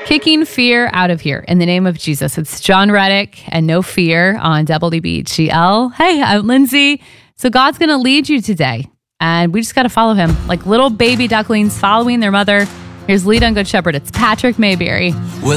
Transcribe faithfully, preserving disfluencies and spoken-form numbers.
Kicking fear out of here in the name of Jesus. It's John Reddick and No Fear on W B G L. Hey, I'm Lindsay. So God's going to lead you today, and we just got to follow him like little baby ducklings following their mother. Here's Lead on Good Shepherd. It's Patrick Mayberry. Well,